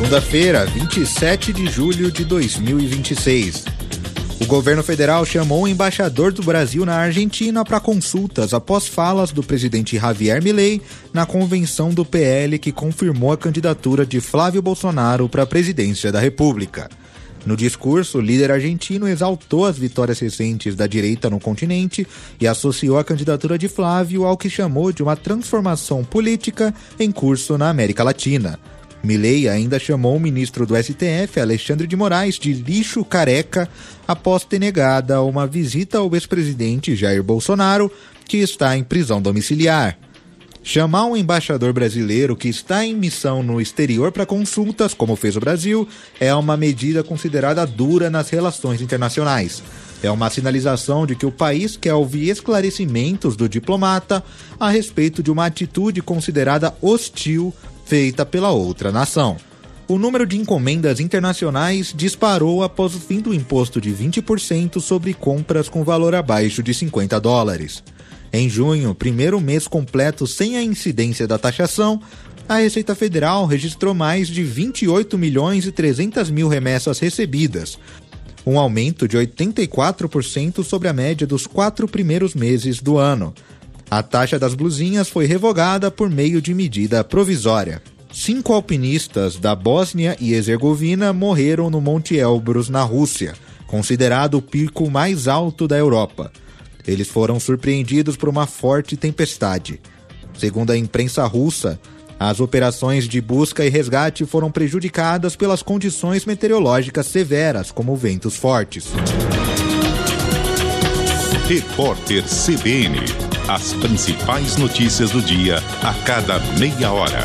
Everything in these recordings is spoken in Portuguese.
Segunda-feira, 27 de julho de 2026. O governo federal chamou o embaixador do Brasil na Argentina para consultas após falas do presidente Javier Milei na convenção do PL que confirmou a candidatura de Flávio Bolsonaro para a presidência da República. No discurso, o líder argentino exaltou as vitórias recentes da direita no continente e associou a candidatura de Flávio ao que chamou de uma transformação política em curso na América Latina. Milei ainda chamou o ministro do STF, Alexandre de Moraes, de lixo careca após ter negado uma visita ao ex-presidente Jair Bolsonaro, que está em prisão domiciliar. Chamar um embaixador brasileiro que está em missão no exterior para consultas, como fez o Brasil, é uma medida considerada dura nas relações internacionais. É uma sinalização de que o país quer ouvir esclarecimentos do diplomata a respeito de uma atitude considerada hostil feita pela outra nação. O número de encomendas internacionais disparou após o fim do imposto de 20% sobre compras com valor abaixo de $50. Em junho, primeiro mês completo sem a incidência da taxação, a Receita Federal registrou mais de 28.300.000 remessas recebidas, um aumento de 84% sobre a média dos 4 primeiros meses do ano. A taxa das blusinhas foi revogada por meio de medida provisória. 5 alpinistas da Bósnia e Herzegovina morreram no Monte Elbrus, na Rússia, considerado o pico mais alto da Europa. Eles foram surpreendidos por uma forte tempestade. Segundo a imprensa russa, as operações de busca e resgate foram prejudicadas pelas condições meteorológicas severas, como ventos fortes. Repórter CBN. As principais notícias do dia a cada meia hora.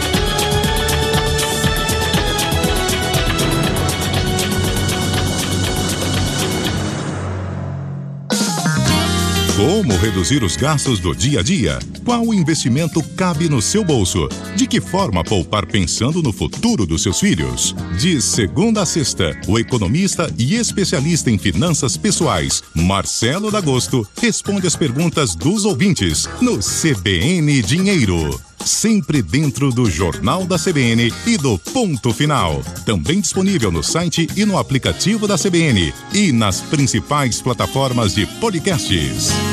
Como reduzir os gastos do dia a dia? Qual investimento cabe no seu bolso? De que forma poupar pensando no futuro dos seus filhos? De segunda a sexta, o economista e especialista em finanças pessoais, Marcelo D'Agosto, responde as perguntas dos ouvintes no CBN Dinheiro. Sempre dentro do Jornal da CBN e do Ponto Final. Também disponível no site e no aplicativo da CBN e nas principais plataformas de podcasts.